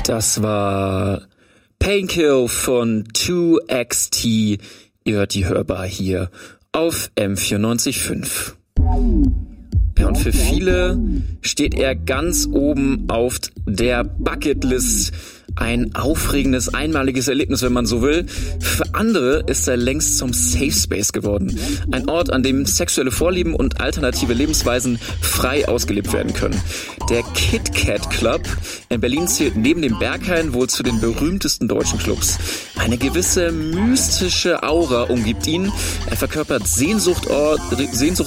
Das war Painkill von 2XT. Ihr hört die Hörbar hier auf M94.5. Ja, und für viele steht er ganz oben auf der Bucketlist. Ein aufregendes, einmaliges Erlebnis, wenn man so will. Für andere ist er längst zum Safe Space geworden. Ein Ort, an dem sexuelle Vorlieben und alternative Lebensweisen frei ausgelebt werden können. Der Kit Kat Club in Berlin zählt neben dem Berghain wohl zu den berühmtesten deutschen Clubs. Eine gewisse mystische Aura umgibt ihn. Er verkörpert Sehnsucht